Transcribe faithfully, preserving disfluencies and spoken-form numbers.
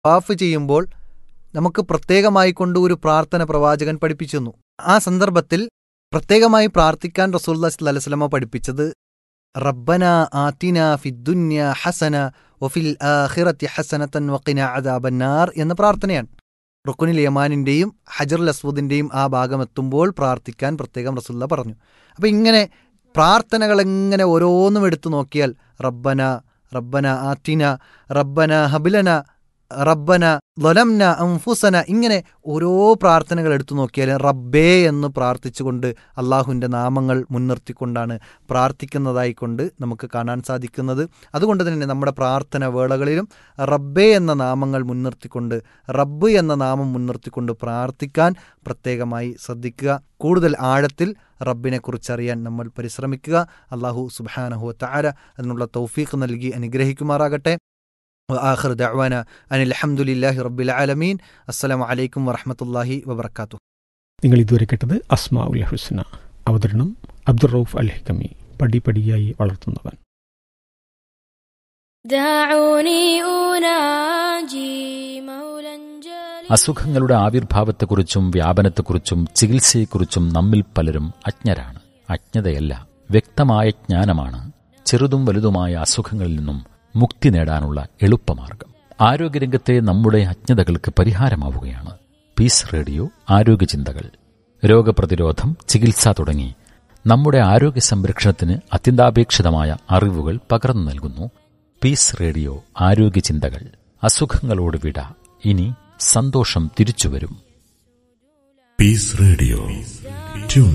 തവാഫ് ചെയ്യുമ്പോൾ നമുക്ക് പ്രത്യേകമായി കൊണ്ട് ഒരു പ്രാർത്ഥന പ്രവാചകൻ പഠിപ്പിച്ചു തന്നു. ആ സന്ദർഭത്തിൽ പ്രത്യേകമായി പ്രാർത്ഥിക്കാൻ റസൂലുള്ളാഹി സ്വല്ലല്ലാഹു അലൈഹി വസല്ലം പഠിപ്പിച്ചത് റബ്ബന ആതിന ഫിദ്ദുന്യ ഹസന വഫിൽ ആഖിറതി ഹസനതൻ വഖിന അദാബന്നാർ എന്ന പ്രാർത്ഥനയാണ്. റുക്നുൽ യമാനിന്റെയും ഹജറുൽ അസ്വദിന്റെയും ആ ഭാഗം എത്തുമ്പോൾ പ്രാർത്ഥിക്കാൻ പ്രത്യേകം റസൂലുള്ളാഹി പറഞ്ഞു. അപ്പം ഇങ്ങനെ പ്രാർത്ഥനകൾ എങ്ങനെ ഓരോന്നും എടുത്തു നോക്കിയാൽ റബ്ബന റബ്ബന ആതിന റബ്ബന ഹബ്ലന റബ്ബന ളലംന അൻഫുസന ഇങ്ങനെ ഓരോ പ്രാർത്ഥനകൾ എടുത്തു നോക്കിയാൽ റബ്ബേ എന്ന് പ്രാർത്ഥിച്ചുകൊണ്ട് അള്ളാഹുവിൻ്റെ നാമങ്ങൾ മുൻനിർത്തിക്കൊണ്ടാണ് പ്രാർത്ഥിക്കുന്നതായിക്കൊണ്ട് നമുക്ക് കാണാൻ സാധിക്കുന്നത്. അതുകൊണ്ട് തന്നെ നമ്മുടെ പ്രാർത്ഥന വേളകളിലും റബ്ബേ എന്ന നാമങ്ങൾ മുൻനിർത്തിക്കൊണ്ട് റബ്ബ് എന്ന നാമം മുൻനിർത്തിക്കൊണ്ട് പ്രാർത്ഥിക്കാൻ പ്രത്യേകമായി ശ്രദ്ധിക്കുക. കൂടുതൽ ആഴത്തിൽ റബ്ബിനെക്കുറിച്ചറിയാൻ നമ്മൾ പരിശ്രമിക്കുക. അള്ളാഹു സുബ്ഹാനഹു വ തആല അതിനുള്ള തൗഫീഖ് നൽകി അനുഗ്രഹിക്കുമാറാകട്ടെ. وآخر دعوانا أن الحمد لله رب العالمين. السلام عليكم ورحمة الله وبركاته. നിങ്ങൾ ഇതുവരെ കേട്ടത് അസ്മാഉൽ ഹുസ്ന. അവതരണം അബ്ദുർ റഊഫ് അൽ ഹികമി. പടിപടിയായി വളർത്തുന്നവൻ. അസുഖങ്ങളുടെ ആവിർഭാവത്തെക്കുറിച്ചും വ്യാപനത്തെക്കുറിച്ചും ചികിത്സയെക്കുറിച്ചും നമ്മിൽ പലരും അജ്ഞരാണ്. അജ്ഞതയല്ല, വ്യക്തമായ ജ്ഞാനമാണ് ചെറുതും വലുതുമായ അസുഖങ്ങളിൽ നിന്നും മുക്തി നേടാനുള്ള എളുപ്പമാർഗം. ആരോഗ്യരംഗത്തെ നമ്മുടെ അജ്ഞതകൾക്ക് പരിഹാരമാവുകയാണ് പീസ് റേഡിയോ ആരോഗ്യചിന്തകൾ. രോഗപ്രതിരോധം, ചികിത്സ തുടങ്ങി നമ്മുടെ ആരോഗ്യ സംരക്ഷണത്തിന് അത്യന്താപേക്ഷിതമായ അറിവുകൾ പകർന്നു നൽകുന്നു പീസ് റേഡിയോ ആരോഗ്യചിന്തകൾ. അസുഖങ്ങളോട് വിട, ഇനി സന്തോഷം തിരിച്ചുവരും. Piece radio.